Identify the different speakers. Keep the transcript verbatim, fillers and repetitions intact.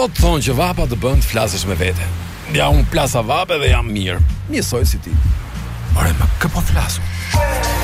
Speaker 1: Plot thonë që vapa të bën të flasësh me vete. Ja, unë plasa vape dhe jam mirë. Njësoj si ti. Ore, më kë po flasu?